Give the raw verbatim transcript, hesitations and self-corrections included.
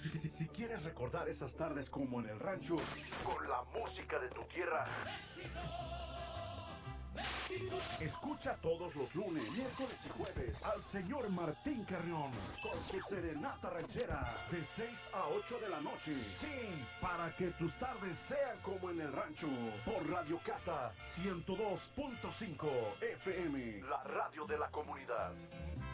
Si, si- si quieres recordar esas tardes como en el rancho, con la música de tu tierra, escucha todos los lunes, miércoles y jueves al señor Martín Carrión con su serenata ranchera de seis a ocho de la noche. Sí, para que tus tardes sean como en el rancho, por Radio Cata ciento dos punto cinco F M, la radio de la comunidad.